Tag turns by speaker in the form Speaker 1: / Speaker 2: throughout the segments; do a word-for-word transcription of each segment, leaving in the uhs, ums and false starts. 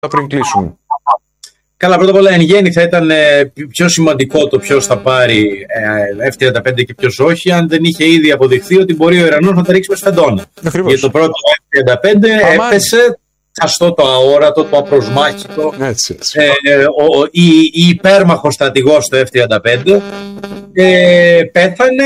Speaker 1: πριν κλείσουμε.
Speaker 2: Καλά, πρώτα απ' όλα εν γέννη θα ήταν ε, πιο σημαντικό το ποιος θα πάρει ε, εφ τριάντα πέντε και ποιος όχι, αν δεν είχε ήδη αποδειχθεί ότι μπορεί ο Ιρανός να τα ρίξει με σφεντόνα. Γιατί το πρώτο εφ τριάντα πέντε Αμάν. έπεσε αυτό το αόρατο, το απροσμάχητο,
Speaker 1: έτσι, έτσι.
Speaker 2: Ε, ο, ο, η, η υπέρμαχο στρατηγός του εφ τριάντα πέντε ε, πέθανε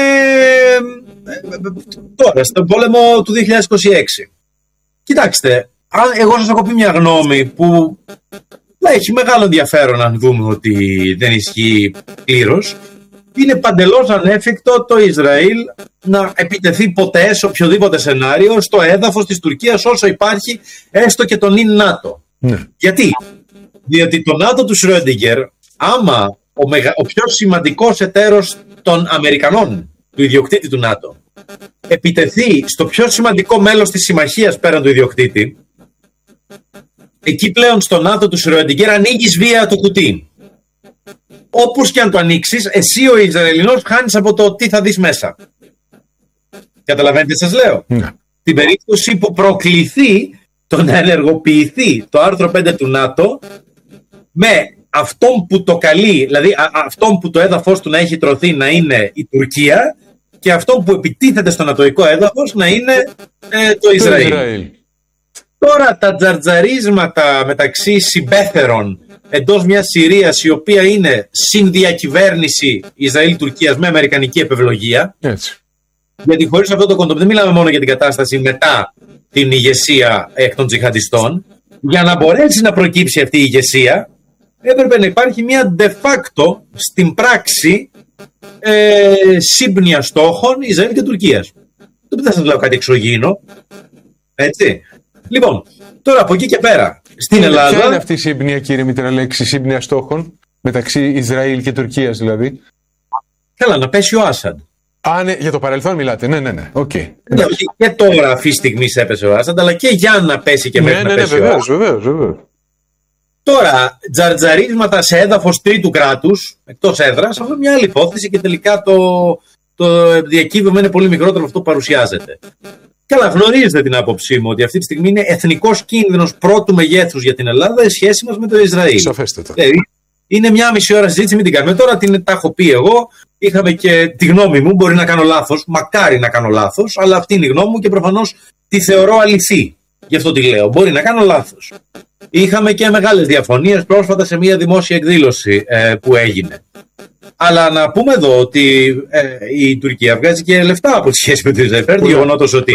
Speaker 2: ε, τώρα, στον πόλεμο του δύο χιλιάδες είκοσι έξι. Κοιτάξτε, αν εγώ σας έχω πει μια γνώμη που έχει μεγάλο ενδιαφέρον αν δούμε ότι δεν ισχύει πλήρως. Είναι παντελώς ανέφικτο το Ισραήλ να επιτεθεί ποτέ σε οποιοδήποτε σενάριο στο έδαφος της Τουρκίας όσο υπάρχει έστω και τον ΙΝ ΝΑΤΟ. Ναι. Γιατί? Διότι το ΝΑΤΟ του Σρόντιγκερ, άμα ο, μεγα, ο πιο σημαντικός εταίρος των Αμερικανών, του ιδιοκτήτη του ΝΑΤΟ, επιτεθεί στο πιο σημαντικό μέλος της συμμαχίας πέραν του ιδιοκτήτη, εκεί πλέον στο ΝΑΤΟ του Σρόντιγκερ ανοίγεις βία το κουτί. Όπως και αν το ανοίξεις, εσύ ο Ισραηλινός χάνεις από το τι θα δεις μέσα. Καταλαβαίνετε τι σας λέω? Ναι. Την περίπτωση που προκληθεί το να ενεργοποιηθεί το άρθρο πέντε του ΝΑΤΟ με αυτόν που το καλεί, δηλαδή α, αυτόν που το έδαφος του να έχει τρωθεί να είναι η Τουρκία και αυτόν που επιτίθεται στο νατοϊκό έδαφος να είναι ε, το Ισραήλ. Το Ισραήλ. Τώρα τα τζαρτζαρίσματα μεταξύ συμπέθερων εντός μιας Συρίας η οποία είναι συνδιακυβέρνηση Ισραήλ-Τουρκίας με αμερικανική επευλογία. Έτσι. Γιατί χωρίς αυτό το κοντό δεν μιλάμε μόνο για την κατάσταση μετά την ηγεσία εκ των τζιχαντιστών. Για να μπορέσει να προκύψει αυτή η ηγεσία έπρεπε να υπάρχει μια de facto στην πράξη ε, σύμπνοια στόχων Ισραήλ και Τουρκίας. Δεν θα σας λέω κάτι εξωγήινο. Έτσι. Λοιπόν, τώρα από εκεί και πέρα στην
Speaker 1: είναι,
Speaker 2: Ελλάδα.
Speaker 1: Ποια είναι αυτή η σύμπνοια, κύριε Μητραλέξη, σύμπνοια στόχων μεταξύ Ισραήλ και Τουρκίας δηλαδή?
Speaker 2: Καλά, να πέσει ο Άσαντ.
Speaker 1: Α, ναι, για το παρελθόν μιλάτε. Ναι, ναι, ναι. Okay.
Speaker 2: Ναι, και τώρα αυτή τη στιγμή έπεσε ο Άσαντ, αλλά και για να πέσει και μέχρι
Speaker 1: ναι,
Speaker 2: να
Speaker 1: ναι,
Speaker 2: πέσει
Speaker 1: ναι, βεβαίως,
Speaker 2: ο Άσαντ.
Speaker 1: βεβαίως, βεβαίως.
Speaker 2: Τώρα, τζαρτζαρίσματα σε έδαφος τρίτου κράτους, εκτός έδρας, αυτό είναι μια άλλη υπόθεση και τελικά το, το διακύβευμα είναι πολύ μικρότερο από αυτό που παρουσιάζεται. Καλά, γνωρίζετε την άποψή μου ότι αυτή τη στιγμή είναι εθνικός κίνδυνος πρώτου μεγέθους για την Ελλάδα η σχέση μας με το Ισραήλ.
Speaker 1: Σαφέστατα.
Speaker 2: Δηλαδή, είναι μια μισή ώρα συζήτηση, μην την κάνουμε. Τώρα την τα έχω πει εγώ. Είχαμε και τη γνώμη μου. Μπορεί να κάνω λάθος, μακάρι να κάνω λάθος, αλλά αυτή είναι η γνώμη μου και προφανώς τη θεωρώ αληθή. Γι' αυτό τη λέω. Μπορεί να κάνω λάθος. Είχαμε και μεγάλες διαφωνίες πρόσφατα σε μια δημόσια εκδήλωση ε, που έγινε. Αλλά να πούμε εδώ ότι ε, η Τουρκία βγάζει και λεφτά από τη σχέση με το Ισραήλ. Φέρνει το γεγονότος ότι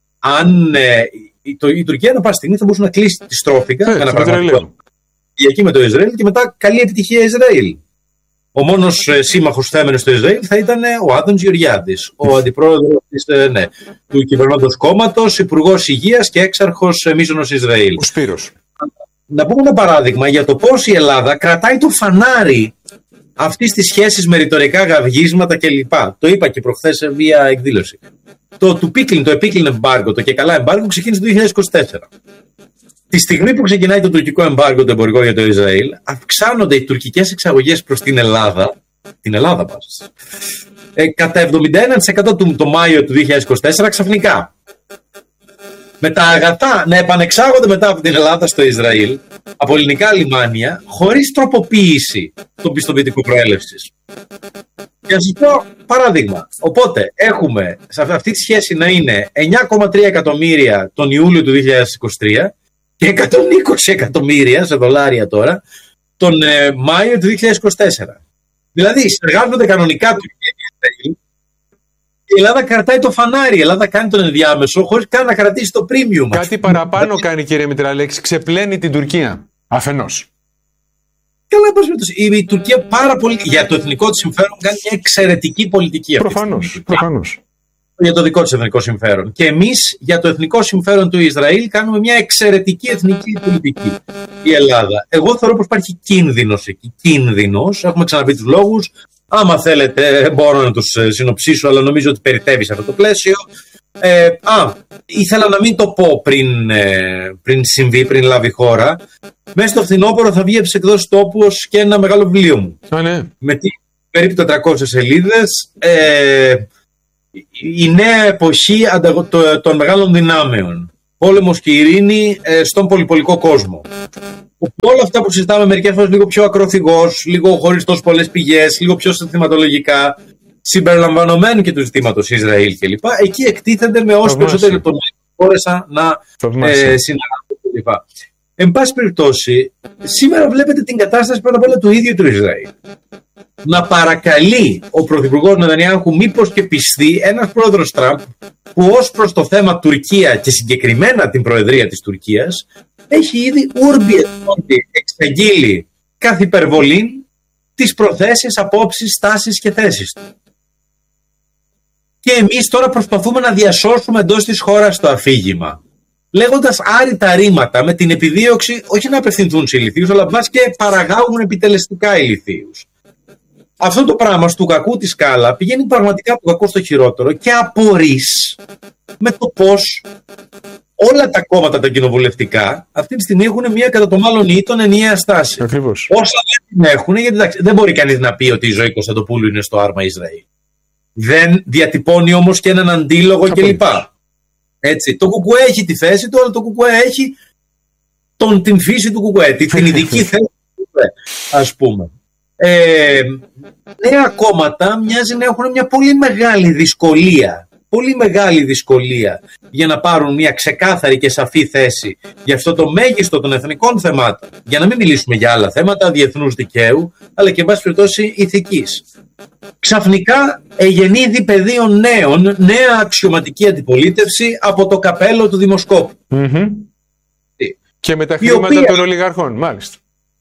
Speaker 2: αν ε, η, το, η Τουρκία, ανά πάση στιγμή, θα μπορούσε να κλείσει τη στρόφικα για να πραγματοποιήσει εκεί με το Ισραήλ και μετά καλή επιτυχία Ισραήλ. Ο μόνος ε, σύμμαχος θέμενος στο Ισραήλ θα ήταν ε, ο Άδωνης Γεωργιάδης, ο αντιπρόεδρος της, ε, ναι, του κυβερνώντος κόμματος, υπουργός υγείας και έξαρχος ε, μίζωνος Ισραήλ.
Speaker 1: Ο Σπύρος.
Speaker 2: Να πούμε ένα παράδειγμα για το πώς η Ελλάδα κρατάει το φανάρι αυτής της σχέσης με ρητορικά γαυγίσματα κλπ. Το είπα και προχθές σε μια εκδήλωση. Το του πίκλιν, το επίκλιν εμπάργκο, το και καλά εμπάργκο ξεκίνησε το δύο χιλιάδες είκοσι τέσσερα. Τη στιγμή που ξεκινάει το τουρκικό εμπάργκο, το εμπορικό για το Ισραήλ, αυξάνονται οι τουρκικές εξαγωγές προς την Ελλάδα, την Ελλάδα μας, ε, κατά εβδομήντα ένα τοις εκατό το, το Μάιο του δύο χιλιάδες είκοσι τέσσερα ξαφνικά. Με τα αγαθά να επανεξάγονται μετά από την Ελλάδα στο Ισραήλ, από ελληνικά λιμάνια, χωρίς τροποποίηση των πιστοποιητικού προέλευσης. Για να σας πω παράδειγμα. Οπότε έχουμε σε αυτή τη σχέση να είναι εννιά κόμμα τρία εκατομμύρια τον Ιούλιο του δύο χιλιάδες είκοσι τρία και εκατόν είκοσι εκατομμύρια σε δολάρια τώρα τον ε, Μάιο του δύο χιλιάδες είκοσι τέσσερα. Δηλαδή συνεργάζονται κανονικά Τουρκία και Ισραήλ. Η Ελλάδα κρατάει το φανάρι, η Ελλάδα κάνει τον ενδιάμεσο χωρίς καν να κρατήσει το premium.
Speaker 1: Κάτι παραπάνω κάνει, κύριε Μητραλέξη, ξεπλένει την Τουρκία αφενός.
Speaker 2: Καλά, η, η Τουρκία πάρα πολύ για το εθνικό της συμφέρον κάνει μια εξαιρετική πολιτική.
Speaker 1: Προφανώς, προφανώς.
Speaker 2: Για το δικό της εθνικό συμφέρον. Και εμείς για το εθνικό συμφέρον του Ισραήλ κάνουμε μια εξαιρετική εθνική πολιτική. Η Ελλάδα. Εγώ θεωρώ πως υπάρχει κίνδυνος εκεί. Κίνδυνος, έχουμε ξαναπεί τους λόγους. Άμα θέλετε μπορώ να τους συνοψίσω, αλλά νομίζω ότι περιττεύει σε αυτό το πλαίσιο. Ε, α, ήθελα να μην το πω πριν, ε, πριν συμβεί, πριν λάβει χώρα. Μέσα στο φθινόπωρο θα βγει από τις εκδόσεις Τόπου και ένα μεγάλο βιβλίο μου.
Speaker 1: Α, ναι.
Speaker 2: Με τι, περίπου τετρακόσιες σελίδες. Ε, η νέα εποχή των μεγάλων δυνάμεων. Πόλεμος και ειρήνη ε, στον πολυπολικό κόσμο. Όλα αυτά που συζητάμε μερικές φορές λίγο πιο ακροθυγώς, λίγο χωρίς τόσο πολλές πηγές, λίγο πιο συνθηματολογικά, συμπεριλαμβανομένου και του ζητήματος Ισραήλ κλπ. Εκεί εκτίθενται με όσες περισσότερες λεπτομέρειες μπόρεσα να ε, συναντήσω κλπ. Εν πάση περιπτώσει, σήμερα βλέπετε την κατάσταση πρώτα απ' όλα του ίδιου του Ισραήλ. Να παρακαλεί ο πρωθυπουργός Νετανιάχου μήπως και πιστεί ένας πρόεδρος Τραμπ που ως προς το θέμα Τουρκία και συγκεκριμένα την προεδρία της Τουρκίας έχει ήδη ούρμπι ετώντι εξαγγείλει καθ' υπερβολή τις προθέσεις, απόψεις, στάσεις και θέσεις του. Και εμείς τώρα προσπαθούμε να διασώσουμε εντός της χώρας το αφήγημα, λέγοντας άρρητα ρήματα με την επιδίωξη όχι να απευθυνθούν σε ηλιθίους, αλλά μπας και παραγάγουν επιτελεστικά ηλιθίους. Αυτό το πράγμα στο κακού τη σκάλα πηγαίνει πραγματικά από το κακό στο χειρότερο και απορείς με το πώς όλα τα κόμματα τα κοινοβουλευτικά αυτή τη στιγμή έχουν μία κατά το μάλλον ή τον ενιαία στάση.
Speaker 1: Ακριβώς.
Speaker 2: Όσα δεν την έχουν, γιατί εντάξει, δεν μπορεί κανείς να πει ότι η ζωή Κωνσταντοπούλου είναι στο άρμα Ισραήλ. Δεν διατυπώνει όμως και έναν αντίλογο κλπ. Έτσι, το ΚΚΕ έχει τη θέση του, αλλά το ΚΚΕ έχει τον, την φύση του ΚΚΕ, την ειδική θέση του ΚΚΕ, ας πούμε. Ε, νέα κόμματα μοιάζει να έχουν μια πολύ μεγάλη δυσκολία πολύ μεγάλη δυσκολία για να πάρουν μια ξεκάθαρη και σαφή θέση για αυτό το μέγιστο των εθνικών θεμάτων, για να μην μιλήσουμε για άλλα θέματα διεθνούς δικαίου, αλλά και εν πάση περιπτώσει ηθικής. Ξαφνικά εγεννήθη πεδίο νέων, νέα αξιωματική αντιπολίτευση από το καπέλο του δημοσκόπου.
Speaker 1: Mm-hmm. Και με τα χρήματα οποία... των ολιγαρχών, μάλιστα.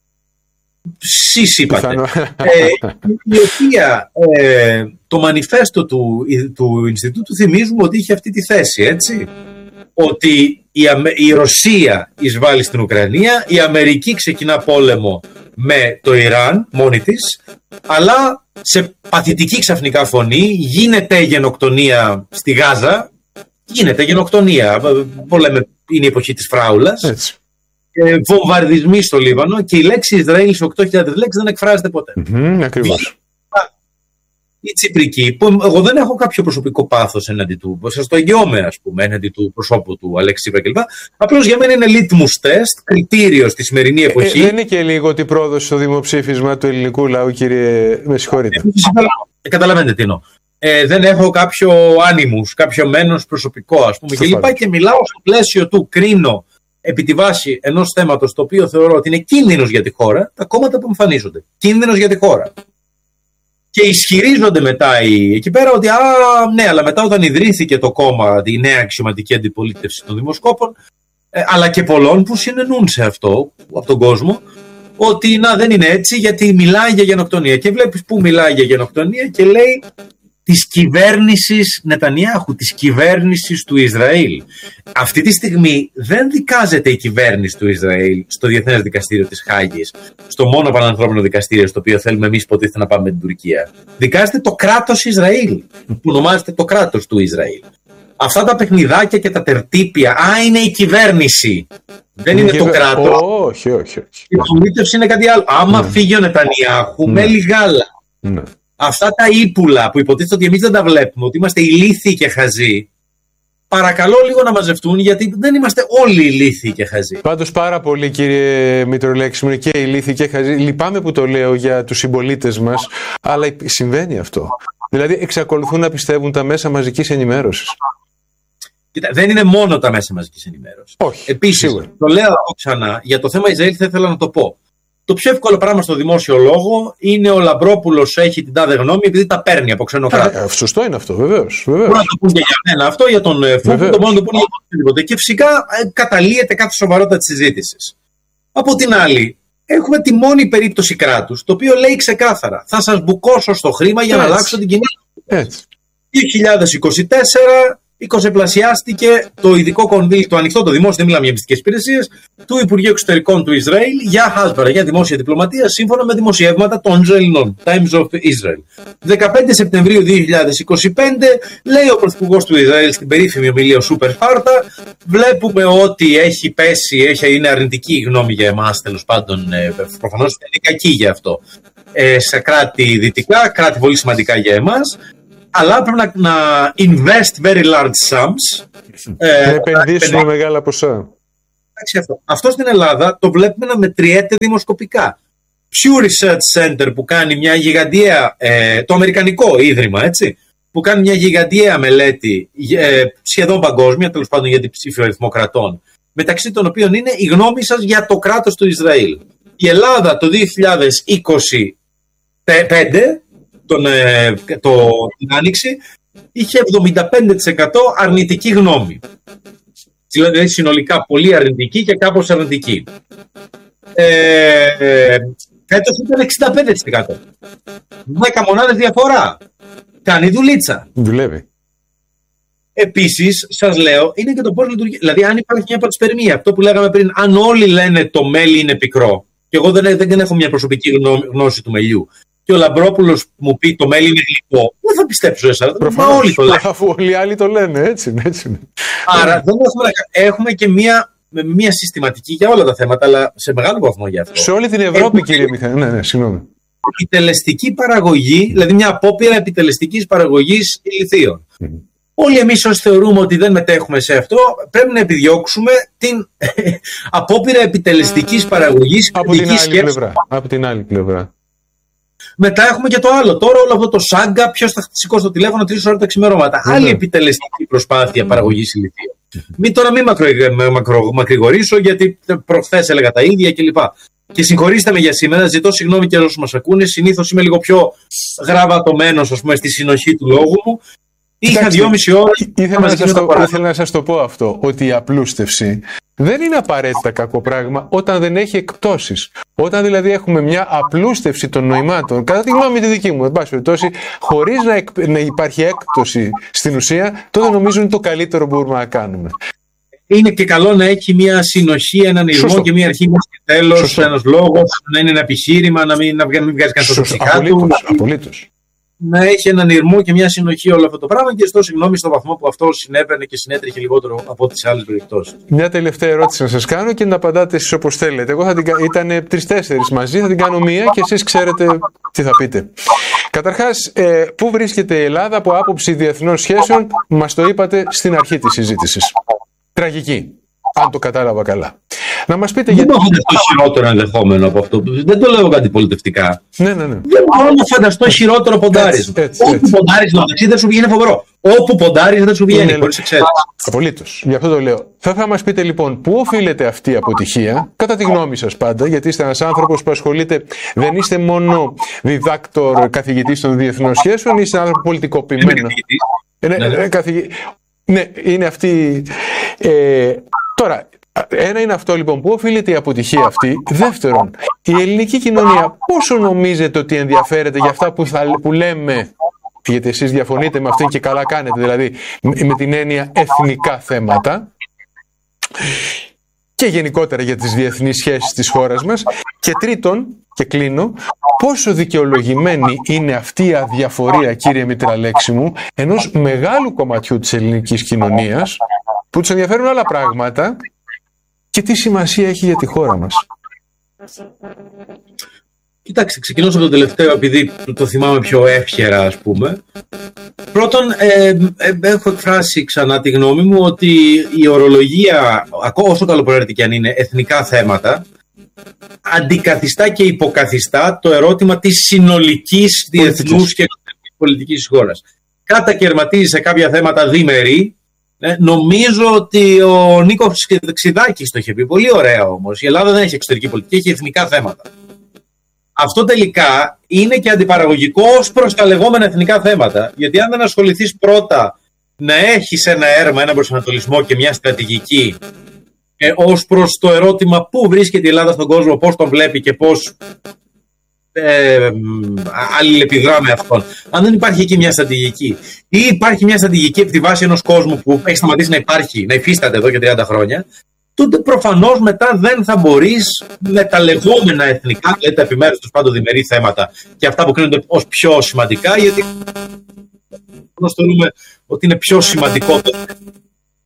Speaker 2: Σεις είπατε. ε, η οποία ε, το μανιφέστο του, του Ινστιτούτου θυμίζουμε ότι είχε αυτή τη θέση, έτσι. Ότι η, η Ρωσία εισβάλλει στην Ουκρανία, η Αμερική ξεκινά πόλεμο με το Ιράν μόνη της, αλλά σε παθητική ξαφνικά φωνή γίνεται γενοκτονία στη Γάζα, γίνεται γενοκτονία, λέμε, είναι η εποχή της φράουλας. Έτσι. Ε, βομβαρδισμοί στο Λίβανο και η λέξη Ισραήλ σε οκτώ χιλιάδες λέξεις δεν εκφράζεται ποτέ.
Speaker 1: Mm-hmm, ακριβώς.
Speaker 2: Η Τσιπρική, που εγώ δεν έχω κάποιο προσωπικό πάθος εναντί του, σας το εγγυώμαι, ας πούμε, εναντί του προσώπου του Αλέξη Τσίπρα κλπ. Απλώς για μένα είναι litmus test, κριτήριο στη σημερινή εποχή.
Speaker 1: Ε, δεν είναι και λίγο ότι πρόδωσε στο δημοψήφισμα του ελληνικού λαού, κύριε, με συγχωρείτε.
Speaker 2: Ε, καταλαβαίνετε τι εννοώ. Ε, δεν έχω κάποιο άνιμους, κάποιο μένος προσωπικό, ας πούμε, κλπ. Και μιλάω στο πλαίσιο του, κρίνω επί τη βάση ενός θέματος το οποίο θεωρώ ότι είναι κίνδυνος για τη χώρα, τα κόμματα που εμφανίζονται. Κίνδυνος για τη χώρα. Και ισχυρίζονται μετά οι, εκεί πέρα ότι, α, ναι, αλλά μετά όταν ιδρύθηκε το κόμμα, η νέα αξιωματική αντιπολίτευση των δημοσκόπων, ε, αλλά και πολλών που συνενούν σε αυτό από τον κόσμο, ότι να, δεν είναι έτσι, γιατί μιλάει για γενοκτονία. Και βλέπεις που μιλάει για γενοκτονία και λέει της κυβέρνησης Νετανιάχου, της κυβέρνησης του Ισραήλ. Αυτή τη στιγμή δεν δικάζεται η κυβέρνηση του Ισραήλ στο Διεθνές Δικαστήριο της Χάγης, στο μόνο πανανθρώπινο δικαστήριο στο οποίο θέλουμε εμείς υποτίθεται να πάμε με την Τουρκία. Δικάζεται το κράτος Ισραήλ, που ονομάζεται το κράτος του Ισραήλ. Αυτά τα παιχνιδάκια και τα τερτύπια, α, είναι η κυβέρνηση. Δεν είναι το κράτος.
Speaker 1: Όχι, όχι, όχι.
Speaker 2: Η πολίτευση είναι κάτι άλλο. Άμα φύγει ο Νετανιάχου, με λιγάλα. Ναι. Αυτά τα ύπουλα που υποτίθεται ότι εμείς δεν τα βλέπουμε, ότι είμαστε ηλίθιοι και χαζοί, παρακαλώ λίγο να μαζευτούν, γιατί δεν είμαστε όλοι ηλίθιοι και χαζοί.
Speaker 1: Πάντως πάρα πολύ, κύριε Μητρολέξη, μου, και ηλίθιοι και χαζοί. Λυπάμαι που το λέω για τους συμπολίτες μας, αλλά συμβαίνει αυτό. Δηλαδή εξακολουθούν να πιστεύουν τα μέσα μαζικής ενημέρωσης.
Speaker 2: Κοίτα, δεν είναι μόνο τα μέσα μαζικής ενημέρωσης.
Speaker 1: Όχι.
Speaker 2: Επίσης, σίγουρα. Το λέω ξανά, για το θέμα Ισραήλ θα ήθελα να το πω. Το πιο εύκολο πράγμα στο δημόσιο λόγο είναι ο Λαμπρόπουλος έχει την τάδε γνώμη επειδή τα παίρνει από ξένο κράτος.
Speaker 1: Σωστό είναι αυτό, βεβαίως. Μπορούν
Speaker 2: να το πούν και για μένα αυτό, για τον Φούκου, το μόνο το πούν για οτιδήποτε. Και φυσικά καταλύεται κάθε σοβαρότητα της συζήτησης. Από την άλλη, έχουμε τη μόνη περίπτωση κράτους, το οποίο λέει ξεκάθαρα: θα σας μπουκώσω στο χρήμα για να αλλάξω την κοινή. δύο χιλιάδες είκοσι τέσσερα εικοσιπλασιάστηκε το ειδικό κονδύλι, το ανοιχτό, το δημόσιο, δεν μιλάμε για μυστικές υπηρεσίες, του Υπουργείου Εξωτερικών του Ισραήλ για Χάσβαρα, για δημόσια διπλωματία, σύμφωνα με δημοσιεύματα των Ισραηλινών, Times of Israel. δεκαπέντε Σεπτεμβρίου δύο χιλιάδες είκοσι πέντε, λέει ο Πρωθυπουργός του Ισραήλ στην περίφημη ομιλία ο Σούπερ Φάρτα, βλέπουμε ότι έχει πέσει, έχει, είναι αρνητική η γνώμη για εμάς, τέλος πάντων, προφανώς είναι κακή για αυτό, ε, σε κράτη δυτικά, κράτη πολύ σημαντικά για εμάς. Αλλά πρέπει να, να invest very large sums.
Speaker 1: Να ε, επενδύσουμε ε, μεγάλα ποσά.
Speaker 2: Αυτό. αυτό στην Ελλάδα το βλέπουμε να μετριέται δημοσκοπικά. Pew Research Center που κάνει μια γιγαντιαία, ε, το αμερικανικό ίδρυμα, έτσι, που κάνει μια γιγαντιαία μελέτη ε, σχεδόν παγκόσμια, τέλος πάντων για την ψήφιο αριθμό κρατών, μεταξύ των οποίων είναι η γνώμη σας για το κράτος του Ισραήλ. Η Ελλάδα το δύο χιλιάδες είκοσι πέντε, τον, ε, το, την Άνοιξη, είχε εβδομήντα πέντε τοις εκατό αρνητική γνώμη. Δηλαδή συνολικά πολύ αρνητική και κάπως αρνητική. Ε, ε, φέτος ήταν εξήντα πέντε τοις εκατό. δέκα μονάδες διαφορά. Κάνει δουλίτσα.
Speaker 1: Δουλεύει.
Speaker 2: Επίσης, σας λέω, είναι και το πώς λειτουργεί. Δηλαδή, αν υπάρχει μια πατσπερμία, αυτό που λέγαμε πριν, αν όλοι λένε το μέλι είναι πικρό, και εγώ δεν, δεν έχω μια προσωπική γνώση του μελιού, και ο Λαμπρόπουλος μου πει το μέλι είναι γλυκό, δεν θα πιστέψω εσάς.
Speaker 1: Προφανώς, όλοι το λένε. Αφού όλοι οι άλλοι το λένε, έτσι, έτσι.
Speaker 2: Άρα, δεν έχουμε, έχουμε και μια, μια συστηματική για όλα τα θέματα, αλλά σε μεγάλο βαθμό για αυτό.
Speaker 1: Σε όλη την Ευρώπη, έχουμε... κύριε Μιχαήλ, ναι, ναι, συγγνώμη.
Speaker 2: Επιτελεστική παραγωγή, δηλαδή μια απόπειρα επιτελεστικής παραγωγής ηλιθείων. Mm. Όλοι εμείς όσοι θεωρούμε ότι δεν μετέχουμε σε αυτό, πρέπει να επιδιώξουμε την απόπειρα επιτελεστικής παραγωγής
Speaker 1: από την, άλλη πλευρά, από την άλλη πλευρά.
Speaker 2: Μετά έχουμε και το άλλο. Τώρα όλο αυτό το σάγκα, ποιος θα σηκώσει το τηλέφωνο τρεις ώρες τα ξημερώματα. Mm. Άλλη επιτελεστική προσπάθεια mm. παραγωγής ηλιθείων. Mm. Μην τώρα μην μακρο, μακρο, μακρηγορήσω, γιατί προχθές έλεγα τα ίδια κλπ. Και συγχωρήστε με για σήμερα, ζητώ συγγνώμη και όσους μας ακούνε. Συνήθως είμαι λίγο πιο γραβατωμένος, ας πούμε, στη συνοχή του λόγου μου. Είχα δυόμιση ώρες.
Speaker 1: Ήθελα να, σας το, ήθελα να σας το πω αυτό, ότι η απλούστευση δεν είναι απαραίτητα κακό πράγμα όταν δεν έχει εκπτώσεις. Όταν δηλαδή έχουμε μια απλούστευση των νοημάτων, κατά τη γνώμη τη δική μου, εν πάση περιπτώσει, χωρίς να, εκ, να υπάρχει έκπτωση στην ουσία, τότε νομίζω είναι το καλύτερο που μπορούμε να κάνουμε.
Speaker 2: Είναι και καλό να έχει μια συνοχή, έναν ηρμό και μια αρχή, μια και τέλος, ένας λόγος, να είναι ένα επιχείρημα, να μην, να μην βγάζει κανένα το ψυχά του.
Speaker 1: Απολύτως.
Speaker 2: Να έχει έναν ηρμό και μια συνοχή όλο αυτό το πράγμα, και στο συγγνώμη στο βαθμό που αυτό συνέβαινε και συνέτρεχε λιγότερο από τις άλλες περιπτώσεις.
Speaker 1: Μια τελευταία ερώτηση να σας κάνω και να απαντάτε εσείς όπως θέλετε. Εγώ θα την... ήταν τρεις-τέσσερις μαζί, θα την κάνω μία και εσείς ξέρετε τι θα πείτε. Καταρχάς, ε, πού βρίσκεται η Ελλάδα από άποψη διεθνών σχέσεων, μας το είπατε στην αρχή της συζήτησης. Τραγική, αν το κατάλαβα καλά. Να μας πείτε γιατί.
Speaker 2: Δεν έχω φανταστώ χειρότερο ενδεχόμενο από αυτό. Δεν το λέω αντιπολιτευτικά.
Speaker 1: Ναι, ναι, ναι.
Speaker 2: Δεν μπορώ να φανταστώ χειρότερο ποντάρισμα. Όπου ποντάρισμα δεν σου βγαίνει φοβερό. Όπου ποντάρισμα δεν σου βγαίνει.
Speaker 1: Απολύτως. Γι' αυτό το λέω. Θα, θα μας πείτε λοιπόν πού οφείλεται αυτή η αποτυχία, κατά τη γνώμη σας πάντα, γιατί είστε ένας άνθρωπος που ασχολείται, δεν είστε μόνο διδάκτορ, καθηγητής των διεθνών σχέσεων, είστε ένα άνθρωπο πολιτικοποιημένο. Ναι, ναι, ναι. Καθηγη... ναι, είναι αυτή. Ε, τώρα. Ένα είναι αυτό λοιπόν, που οφείλεται η αποτυχία αυτή. Δεύτερον, η ελληνική κοινωνία πόσο νομίζετε ότι ενδιαφέρεται για αυτά που, θα, που λέμε, γιατί εσείς διαφωνείτε με αυτήν και καλά κάνετε, δηλαδή με την έννοια εθνικά θέματα, και γενικότερα για τις διεθνείς σχέσεις της χώρας μας. Και τρίτον, και κλείνω, πόσο δικαιολογημένη είναι αυτή η αδιαφορία, κύριε Μητραλέξη μου, ενός μεγάλου κομματιού της ελληνικής κοινωνίας, που τους ενδιαφέρουν άλλα πράγματα, και τι σημασία έχει για τη χώρα μας.
Speaker 2: Κοιτάξτε, ξεκινώντας από το τελευταίο, επειδή το θυμάμαι πιο εύχερα, ας πούμε. Πρώτον, ε, ε, έχω εκφράσει ξανά τη γνώμη μου ότι η ορολογία, όσο καλοπροαίρετη και αν είναι, εθνικά θέματα, αντικαθιστά και υποκαθιστά το ερώτημα της συνολικής διεθνούς και πολιτικής της χώρας. Κατακαιρματίζει σε κάποια θέματα διμερή. Ε, νομίζω ότι ο Νίκος Ξηδάκης το είχε πει. Πολύ ωραία όμως. Η Ελλάδα δεν έχει εξωτερική πολιτική, έχει εθνικά θέματα. Αυτό τελικά είναι και αντιπαραγωγικό ως προς τα λεγόμενα εθνικά θέματα. Γιατί αν δεν ασχοληθείς πρώτα να έχεις ένα έρμα, ένα προσανατολισμό και μια στρατηγική ε, ως προς το ερώτημα πού βρίσκεται η Ελλάδα στον κόσμο, πώς τον βλέπει και πώς Ε, αλληλεπιδρά με αυτόν. Αν δεν υπάρχει εκεί μια στρατηγική, ή υπάρχει μια στρατηγική επί τη βάση ενός κόσμου που έχει σταματήσει να υπάρχει, να υφίσταται εδώ και τριάντα χρόνια, τότε προφανώς μετά δεν θα μπορείς με τα λεγόμενα εθνικά, δηλαδή τα επιμέρους τους πάντων διμερεί θέματα και αυτά που κρίνονται ως πιο σημαντικά, γιατί θεωρούμε ότι είναι πιο σημαντικό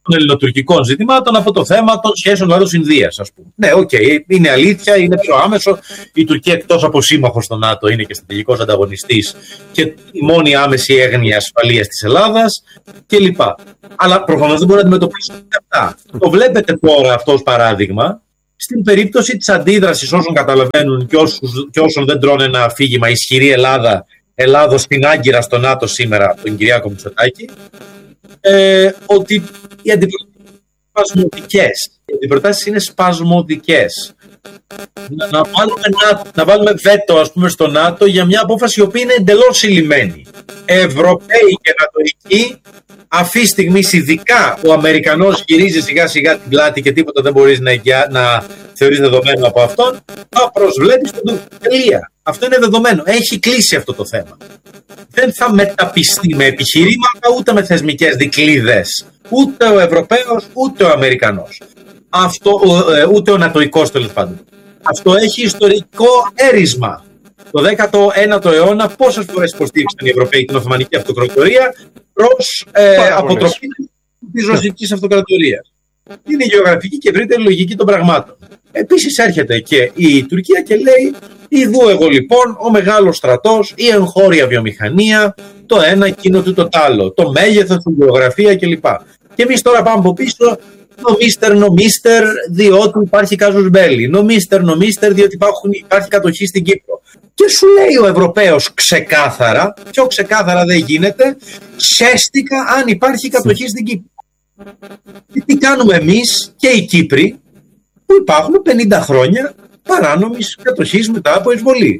Speaker 2: των ελληνοτουρκικών ζητημάτων από το θέμα των σχέσεων Ελλάδος-Ινδίας, ας πούμε. Ναι, οκ, okay, είναι αλήθεια, είναι πιο άμεσο. Η Τουρκία, εκτός από σύμμαχος στο ΝΑΤΟ, είναι και στρατηγικός ανταγωνιστής και η μόνη άμεση έγνοια ασφαλείας της Ελλάδας κλπ. Αλλά προφανώς δεν μπορεί να αντιμετωπίσει αυτά. Το βλέπετε τώρα αυτό ως παράδειγμα στην περίπτωση της αντίδρασης όσων καταλαβαίνουν και, όσους, και όσων δεν τρώνε ένα αφήγημα ισχυρή Ελλάδα, Ελλάδος στην Άγκυρα στο ΝΑΤΟ σήμερα από τον Κυριάκο Μητσοτάκη, ε, ότι οι αντιπροτάσεις είναι σπασμωδικές. Οι αντιπροτάσεις είναι σπασμωδικές. Να, να, βάλουμε, να, να βάλουμε βέτο, ας πούμε, στο ΝΑΤΟ για μια απόφαση η οποία είναι εντελώς ηλυμένη. Ευρωπαίοι και Νατοικοί, αυτή τη στιγμή ειδικά ο Αμερικανός γυρίζει σιγά σιγά την πλάτη και τίποτα δεν μπορείς να, να θεωρείς δεδομένο από αυτόν, θα προσβλέπεις τον τελεία. Αυτό είναι δεδομένο. Έχει κλείσει αυτό το θέμα. Δεν θα μεταπιστεί με επιχειρήματα ούτε με θεσμικές δικλείδες. Ούτε ο Ευρωπαίος ούτε ο Αμερικανός. Αυτό, ούτε ο Νατοικός τέλος πάντων. Αυτό έχει ιστορικό έρισμα. Το δέκατο ένατο αιώνα πόσες φορές υποστήριξαν οι Ευρωπαίοι την Οθωμανική Αυτοκρατορία προς ε, αποτροπή της Ρωσικής Αυτοκρατορίας. Είναι η γεωγραφική και ευρύτερη λογική των πραγμάτων. Επίσης έρχεται και η Τουρκία και λέει: ειδού εγώ λοιπόν ο μεγάλος στρατός, η εγχώρια βιομηχανία, το ένα, εκείνο του το άλλο, το μέγεθος, η γεωγραφία κλπ. Και εμείς τώρα πάμε από πίσω, νομίστερ, νομίστερ, διότι υπάρχει κάζους μπέλι. Νομίστερ, νομίστερ, διότι υπάρχουν, υπάρχει κατοχή στην Κύπρο. Και σου λέει ο Ευρωπαίος ξεκάθαρα, πιο ξεκάθαρα δεν γίνεται, σχέστηκα αν υπάρχει κατοχή στην Κύπρο. Και τι κάνουμε εμείς και οι Κύπροι, που υπάρχουν πενήντα χρόνια παράνομης κατοχής μετά από εισβολή.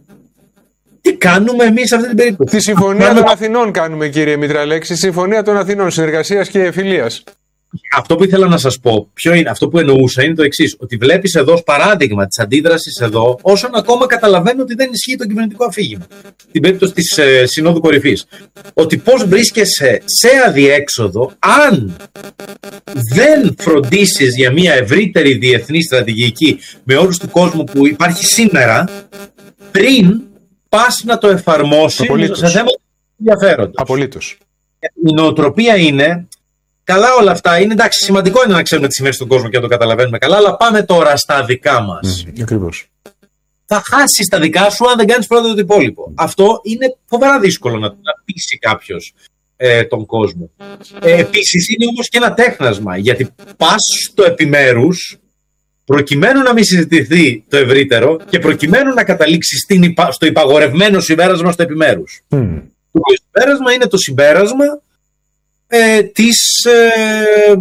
Speaker 2: Τι κάνουμε εμείς σε αυτή την περίπτωση?
Speaker 1: Τη Συμφωνία των Αθηνών κάνουμε, κύριε Μητραλέξη, Συμφωνία των Αθηνών, συνεργασίας και φιλίας.
Speaker 2: Αυτό που ήθελα να σας πω, ποιο είναι, αυτό που εννοούσα είναι το εξής, ότι βλέπεις εδώ ως παράδειγμα της αντίδρασης εδώ, όσον ακόμα καταλαβαίνω ότι δεν ισχύει το κυβερνητικό αφήγημα. Την περίπτωση της ε, Συνόδου Κορυφής. Ότι πώς βρίσκεσαι σε αδιέξοδο αν δεν φροντίσεις για μια ευρύτερη διεθνή στρατηγική με όρους του κόσμου που υπάρχει σήμερα, πριν πας να το εφαρμόσεις σε θέματα ενδιαφέροντος.
Speaker 1: Απολύτως.
Speaker 2: Η νοοτροπία είναι... Καλά όλα αυτά είναι, εντάξει, σημαντικό είναι να ξέρουμε τι συμβαίνει στον κόσμο και να το καταλαβαίνουμε καλά, αλλά πάμε τώρα στα δικά μας.
Speaker 1: Mm, ακριβώς.
Speaker 2: Θα χάσεις τα δικά σου αν δεν κάνεις πρώτα το υπόλοιπο. Αυτό είναι φοβερά δύσκολο να, να πείσει κάποιος ε, τον κόσμο. Ε, επίσης είναι όμως και ένα τέχνασμα, γιατί πας στο επιμέρους προκειμένου να μην συζητηθεί το ευρύτερο και προκειμένου να καταλήξει στην, στο υπαγορευμένο συμπέρασμα στο επιμέρους. Mm. Το συμπέρασμα είναι το συμπέρασμα Ε, της ε,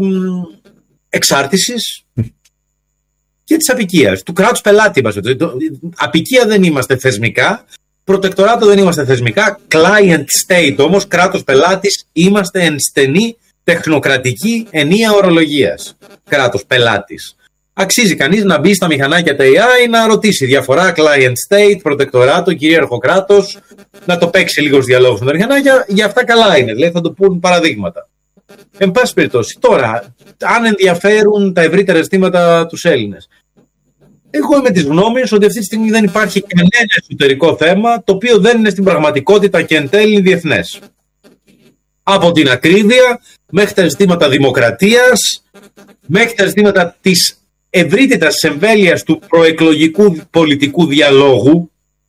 Speaker 2: εξάρτησης και της απικίας, του κράτους πελάτη. Απικία δεν είμαστε θεσμικά, προτεκτοράτο δεν είμαστε θεσμικά, client state όμως, κράτος πελάτης είμαστε εν στενή τεχνοκρατική ενία ορολογίας. Κράτος πελάτης. Αξίζει κανείς να μπει στα μηχανάκια τα έι άι να ρωτήσει διαφορά client state, προτεκτοράτο, κυρίαρχο κράτος, να το παίξει λίγο στους διαλόγους με τα μηχανάκια, για αυτά καλά είναι, δηλαδή θα το πούν παραδείγματα. Εν πάση περιπτώσει, τώρα, αν ενδιαφέρουν τα ευρύτερα αισθήματα τους Έλληνες, εγώ είμαι της γνώμης ότι αυτή τη στιγμή δεν υπάρχει κανένα εσωτερικό θέμα το οποίο δεν είναι στην πραγματικότητα και εν τέλει διεθνές. Από την ακρίβεια μέχρι τα ζητήματα δημοκρατίας, μέχρι τα ζητήματα της ευρύτερας εμβέλειας του προεκλογικού πολιτικού διαλόγου.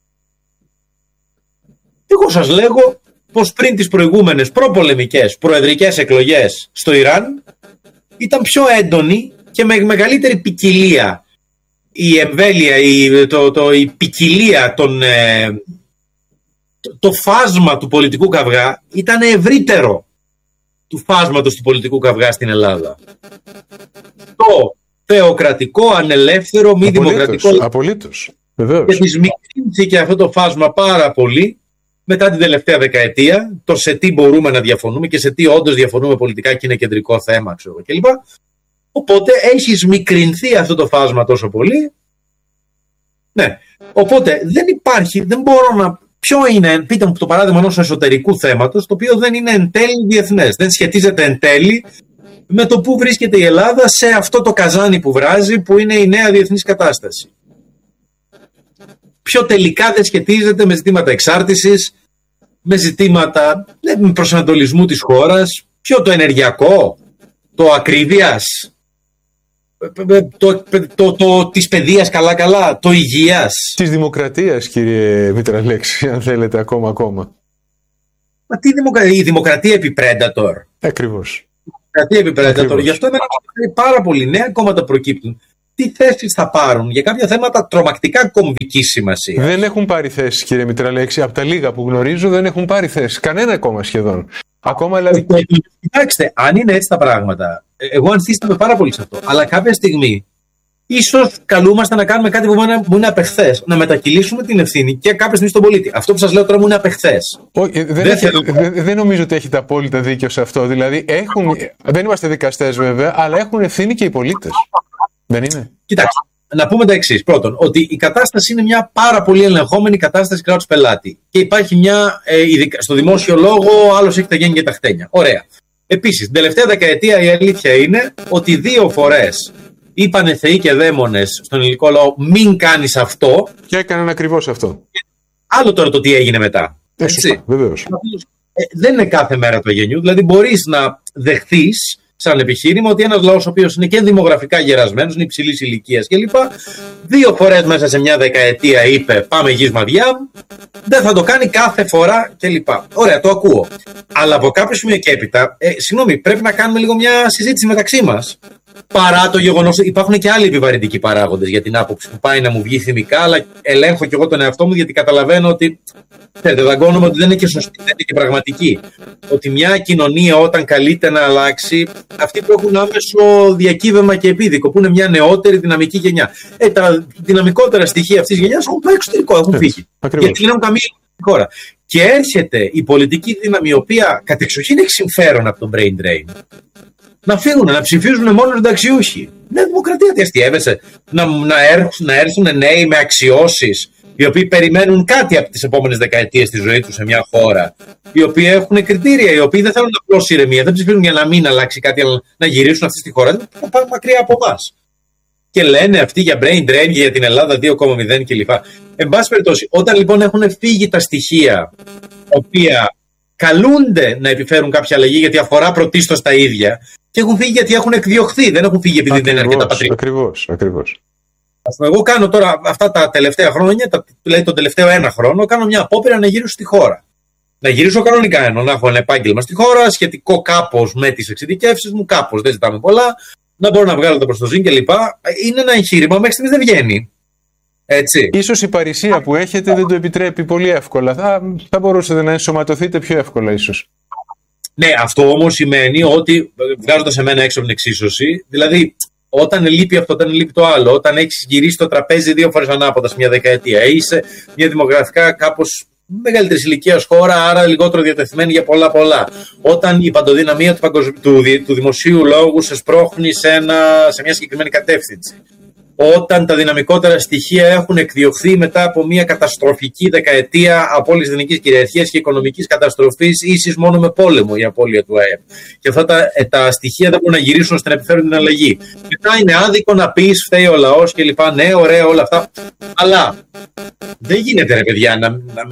Speaker 2: Εγώ σας λέγω πως πριν τις προηγούμενες προπολεμικές προεδρικές εκλογές στο Ιράν ήταν πιο έντονη και με μεγαλύτερη ποικιλία η εμβέλεια, η, το, το, η ποικιλία, των, ε, το, το φάσμα του πολιτικού καυγά ήταν ευρύτερο του φάσματος του πολιτικού καυγά στην Ελλάδα. Το θεοκρατικό, ανελεύθερο, μη
Speaker 1: απολύτως,
Speaker 2: δημοκρατικό.
Speaker 1: Απολύτως. Βεβαίως.
Speaker 2: Και της μικρύνθηκε αυτό το φάσμα πάρα πολύ μετά την τελευταία δεκαετία. Το σε τι μπορούμε να διαφωνούμε και σε τι όντως διαφωνούμε πολιτικά και είναι κεντρικό θέμα, ξέρω κλπ. Οπότε έχεις μικρυνθεί αυτό το φάσμα τόσο πολύ. Ναι. Οπότε δεν υπάρχει, δεν μπορώ να. Ποιο είναι, πείτε μου το παράδειγμα ενός εσωτερικού θέματος, το οποίο δεν είναι εν τέλει διεθνές. Δεν σχετίζεται εν τέλει με το που βρίσκεται η Ελλάδα σε αυτό το καζάνι που βράζει, που είναι η νέα διεθνής κατάσταση. Πιο τελικά δεν σχετίζεται με ζητήματα εξάρτησης, με ζητήματα με προσανατολισμού της χώρας, πιο το ενεργειακό, το ακρίβειας, το, το, το, το, της παιδείας καλά-καλά, το υγείας.
Speaker 1: Της δημοκρατίας, κύριε Μητραλέξη, αν θέλετε, ακόμα ακόμα.
Speaker 2: Μα τι δημοκρατία, η δημοκρατία επί Predator.
Speaker 1: Ακριβώς.
Speaker 2: Δημοκρατία επί Predator. Γι' αυτό είναι πάρα πολλοί νέα κόμματα προκύπτουν. Τι θέσεις θα πάρουν για κάποια θέματα τρομακτικά κομβικής σημασίας.
Speaker 1: Δεν έχουν πάρει θέση, κύριε Μητραλέξη. Από τα λίγα που γνωρίζω δεν έχουν πάρει θέση. Κανένα κόμμα σχεδόν. Ακόμα δηλαδή.
Speaker 2: Κοιτάξτε, αν είναι έτσι τα πράγματα, εγώ ανθίσταμαι πάρα πολύ σε αυτό. Αλλά κάποια στιγμή, ίσως καλούμαστε να κάνουμε κάτι που μου είναι απεχθές. Να μετακυλήσουμε την ευθύνη και κάποια στιγμή στον πολίτη. Αυτό που σας λέω τώρα μου είναι απεχθές.
Speaker 1: Όχι, δεν, δεν, θέλω... δεν, δεν νομίζω ότι έχετε απόλυτα δίκιο σε αυτό. Δηλαδή, έχουν, δεν είμαστε δικαστές βέβαια, αλλά έχουν ευθύνη και οι πολίτες. Δεν είναι.
Speaker 2: Κοιτάξτε, να πούμε τα εξής. Πρώτον, ότι η κατάσταση είναι μια πάρα πολύ ελεγχόμενη κατάσταση κράτους πελάτη. Και υπάρχει μια, ε, ειδικά, στο δημόσιο λόγο, άλλος έχει τα γέννη και τα χτένια. Ωραία. Επίσης, την τελευταία δεκαετία η αλήθεια είναι ότι δύο φορές είπανε θεοί και δαίμονες στον ελληνικό λαό μην κάνεις αυτό.
Speaker 1: Και έκαναν ακριβώς αυτό.
Speaker 2: Άλλο τώρα το τι έγινε μετά. Έτσι.
Speaker 1: Βεβαίως.
Speaker 2: Ε, δεν είναι κάθε μέρα το γενιού. Δηλαδή μπορείς να δεχθείς σαν επιχείρημα ότι ένας λαός ο οποίος είναι και δημογραφικά γερασμένος, είναι υψηλής ηλικίας κλπ. Δύο φορές μέσα σε μια δεκαετία είπε πάμε γης μαδιά, δεν θα το κάνει κάθε φορά κλπ. Ωραία, το ακούω. Αλλά από κάποιο σημείο και έπειτα, ε, συγγνώμη, πρέπει να κάνουμε λίγο μια συζήτηση μεταξύ μας. Παρά το γεγονός ότι υπάρχουν και άλλοι επιβαρυντικοί παράγοντες για την άποψη που πάει να μου βγει θυμικά, αλλά ελέγχω και εγώ τον εαυτό μου γιατί καταλαβαίνω ότι. Θέλετε, δαγκώνομαι ότι δεν είναι και σωστή, δεν είναι και πραγματική. Ότι μια κοινωνία όταν καλείται να αλλάξει, αυτοί που έχουν άμεσο διακύβευμα και επίδικο, που είναι μια νεότερη δυναμική γενιά. Ε, τα δυναμικότερα στοιχεία αυτής της γενιάς έχουν πάει εξωτερικό, έχουν φύγει.
Speaker 1: Ακριβώς.
Speaker 2: Γιατί δεν έχουν καμία χώρα. Και έρχεται η πολιτική δύναμη, η οποία κατεξοχήν έχει συμφέρον από τον brain drain, να φύγουν, να ψηφίζουν μόνο ενταξιούχοι. Νέα Δημοκρατία τι αστιεύεσαι, να, να, έρθουν, να έρθουν νέοι με αξιώσεις, οι οποίοι περιμένουν κάτι από τις επόμενες δεκαετίες στη ζωή τους σε μια χώρα, οι οποίοι έχουν κριτήρια, οι οποίοι δεν θέλουν απλώς ηρεμία, δεν ψηφίζουν για να μην αλλάξει κάτι, αλλά να γυρίσουν αυτή τη χώρα, να πάνε μακριά από εμάς. Και λένε αυτοί για brain drain, για την Ελλάδα δύο κόμμα μηδέν κλπ. Εν πάση περιπτώσει, όταν λοιπόν έχουν φύγει τα στοιχεία, τα οποία καλούνται να επιφέρουν κάποια αλλαγή, γιατί αφορά πρωτίστως τα ίδια, και έχουν φύγει γιατί έχουν εκδιωχθεί, δεν έχουν φύγει επειδή
Speaker 1: ακριβώς,
Speaker 2: δεν είναι αρκετά πατρίδα.
Speaker 1: Ακριβώς, ακριβώς.
Speaker 2: Εγώ κάνω τώρα αυτά τα τελευταία χρόνια, τα, δηλαδή τον τελευταίο ένα χρόνο, κάνω μια απόπειρα να γυρίσω στη χώρα. Να γυρίσω κανονικά, ενώ να έχω ένα επάγγελμα στη χώρα, σχετικό κάπως με τις εξειδικεύσεις μου, κάπως δεν ζητάμε πολλά, να μπορώ να βγάλω το προστοζήν κλπ. Είναι ένα εγχείρημα, μέχρι στιγμής δεν βγαίνει. Έτσι.
Speaker 1: Ίσως η παρησία που έχετε δεν το επιτρέπει πολύ εύκολα. Θα, θα μπορούσατε να ενσωματωθείτε πιο εύκολα, ίσως.
Speaker 2: Ναι, αυτό όμως σημαίνει ότι, βγάζοντας εμένα έξω από την εξίσωση, δηλαδή. Όταν λείπει αυτό, όταν λείπει το άλλο, όταν έχεις γυρίσει το τραπέζι δύο φορές ανάποδα σε μια δεκαετία, είσαι μια δημογραφικά κάπως μεγαλύτερη ηλικία χώρα, άρα λιγότερο διατεθειμένη για πολλά πολλά. Όταν η παντοδυναμία του, παγκοσ... του, του δημοσίου λόγου σε σπρώχνει σε, ένα... σε μια συγκεκριμένη κατεύθυνση. Όταν τα δυναμικότερα στοιχεία έχουν εκδιωχθεί μετά από μια καταστροφική δεκαετία απώλειας εθνικής κυριαρχίας και οικονομικής καταστροφής, ίσης μόνο με πόλεμο η απώλεια του ΑΕΠ. Και αυτά τα, τα στοιχεία δεν μπορούν να γυρίσουν ώστε να επιφέρουν την αλλαγή. Μετά είναι άδικο να πεις φταίει ο λαός και λοιπά. Ναι, ωραία, όλα αυτά. Αλλά δεν γίνεται, ρε παιδιά, να, να...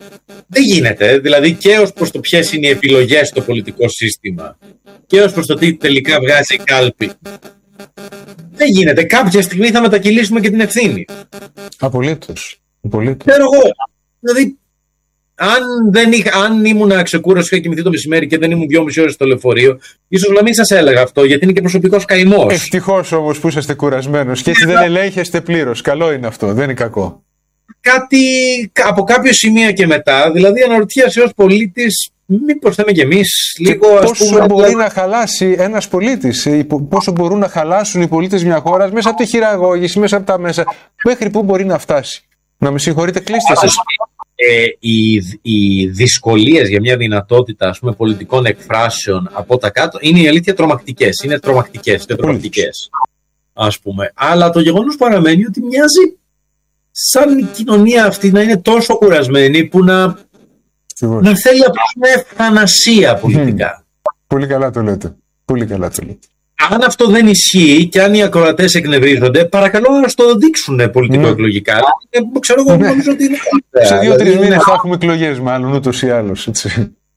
Speaker 2: δεν γίνεται. Δηλαδή και ως προς το ποιες είναι οι επιλογές στο πολιτικό σύστημα και ως προς το τι τελικά βγάζει η κάλπη. Δεν γίνεται. Κάποια στιγμή θα μετακυλήσουμε και την ευθύνη.
Speaker 1: Απολύτως. Απολύτως.
Speaker 2: Ξέρω εγώ. Δηλαδή, αν, δεν είχα, αν ήμουν ξεκούραστος και είχα κοιμηθεί το μεσημέρι και δεν ήμουν δυόμιση ώρες στο λεωφορείο, ίσως να μην σας έλεγα αυτό, γιατί είναι και προσωπικός καημός.
Speaker 1: Ευτυχώς όμως που είσαστε κουρασμένος και έτσι δεν ελέγχεστε πλήρως. Καλό είναι αυτό. Δεν είναι κακό.
Speaker 2: Κάτι από κάποιο σημείο και μετά, δηλαδή αναρωτιέσαι ως πολίτης, μήπως θέλουμε κι εμείς λίγο.
Speaker 1: Και
Speaker 2: ας
Speaker 1: πόσο
Speaker 2: πούμε,
Speaker 1: μπορεί
Speaker 2: δηλαδή...
Speaker 1: να χαλάσει ένας πολίτης, πόσο μπορούν να χαλάσουν οι πολίτες μια χώρα μέσα από τη χειραγώγηση, μέσα από τα μέσα. Μέχρι πού μπορεί να φτάσει. Να με συγχωρείτε, κλείστε σας.
Speaker 2: Ε, οι, οι δυσκολίες για μια δυνατότητα, ας πούμε, πολιτικών εκφράσεων από τα κάτω είναι η αλήθεια τρομακτικές. Είναι τρομακτικές και τρομακτικές, ας πούμε. Αλλά το γεγονός παραμένει ότι μοιάζει σαν η κοινωνία αυτή να είναι τόσο κουρασμένη που να, να θέλει απλώς μια ευθανασία πολιτικά.
Speaker 1: Mm. Πολύ καλά το λέτε. Πολύ καλά το λέτε.
Speaker 2: Αν αυτό δεν ισχύει και αν οι ακροατές εκνευρίζονται, παρακαλώ να το δείξουν πολιτικο-εκλογικά. Mm. Ξέρω εγώ, νομίζω ότι είναι.
Speaker 1: Σε δύο-τρεις μήνες θα έχουμε εκλογές, μάλλον ούτως ή άλλως. Έτσι.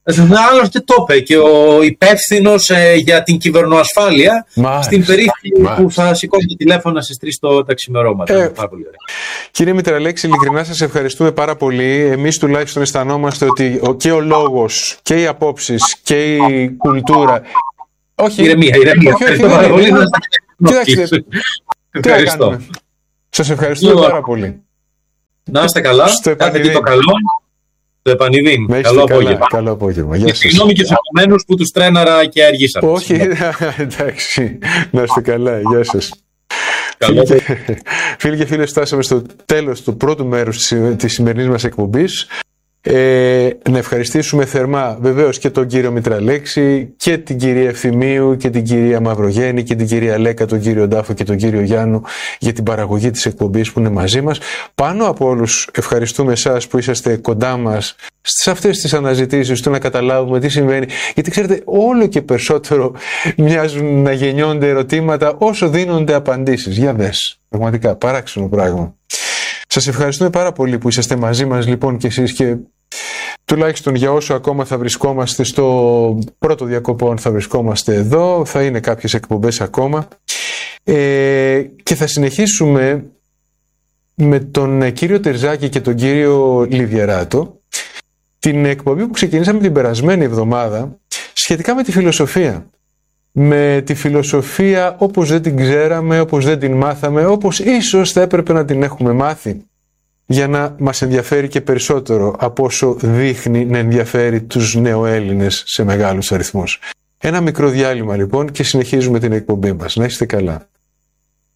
Speaker 2: Άλλωστε το είπε και ο υπεύθυνος ε, για την κυβερνοασφάλεια
Speaker 1: μάλιστα,
Speaker 2: στην περίπτωση
Speaker 1: μάλιστα.
Speaker 2: που θα σηκώσει το τηλέφωνα στις τρεις το τα ξημερώματα.
Speaker 1: Ε,
Speaker 2: πάρα πολύ ωραία.
Speaker 1: Κύριε Μητραλέξη, ειλικρινά σας ευχαριστούμε πάρα πολύ. Εμείς τουλάχιστον αισθανόμαστε ότι και ο λόγος και οι απόψεις και η κουλτούρα. Όχι,
Speaker 2: ηρεμία, ηρεμία.
Speaker 1: Όχι, όχι,
Speaker 2: πάρα πολύ.
Speaker 1: Κοιτάξτε, τι να κάνουμε. Σας ευχαριστούμε πάρα πολύ.
Speaker 2: Να είστε καλά. Κάθε τι το καλό. Το επανειδήν. Καλό απόγευμα.
Speaker 1: Καλό απόγευμα. Γεια σας.
Speaker 2: Συγγνώμη και στους επόμενους που τους τρέναρα και αργήσαμε.
Speaker 1: Όχι, εντάξει. Να είστε καλά. Γεια σας.
Speaker 2: Καλό.
Speaker 1: Φίλοι και φίλες, φτάσαμε στο τέλος του πρώτου μέρους της σημερινής μας εκπομπής. Ε, να ευχαριστήσουμε θερμά βεβαίως και τον κύριο Μητραλέξη και την κυρία Ευθυμίου και την κυρία Μαυρογέννη και την κυρία Λέκα, τον κύριο Ντάφο και τον κύριο Γιάννου για την παραγωγή της εκπομπής που είναι μαζί μας. Πάνω από όλους ευχαριστούμε εσάς που είσαστε κοντά μας σε αυτές τις αναζητήσεις του να καταλάβουμε τι συμβαίνει, γιατί ξέρετε όλο και περισσότερο μοιάζουν να γεννιόνται ερωτήματα όσο δίνονται απαντήσεις. Για δες, πραγματικά παράξενο πράγμα. Σας ευχαριστούμε πάρα πολύ που είσαστε μαζί μας λοιπόν και εσείς, και τουλάχιστον για όσο ακόμα θα βρισκόμαστε στο πρώτο διακοπών θα βρισκόμαστε εδώ, θα είναι κάποιες εκπομπές ακόμα ε, και θα συνεχίσουμε με τον κύριο Τερζάκη και τον κύριο Λιβιεράτο την εκπομπή που ξεκινήσαμε την περασμένη εβδομάδα σχετικά με τη φιλοσοφία. Με τη φιλοσοφία όπως δεν την ξέραμε, όπως δεν την μάθαμε, όπως ίσως θα έπρεπε να την έχουμε μάθει για να μας ενδιαφέρει και περισσότερο από όσο δείχνει να ενδιαφέρει τους νεοέλληνες σε μεγάλους αριθμούς. Ένα μικρό διάλειμμα λοιπόν και συνεχίζουμε την εκπομπή μας. Να είστε καλά.